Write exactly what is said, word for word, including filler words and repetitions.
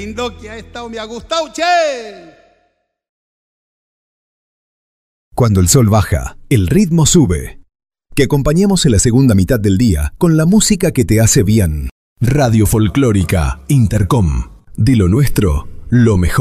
lindo que ha estado, me ha gustado, che. Cuando el sol baja, el ritmo sube. Que acompañemos en la segunda mitad del día con la música que te hace bien. Radio Folclórica Intercom. De lo nuestro, lo mejor.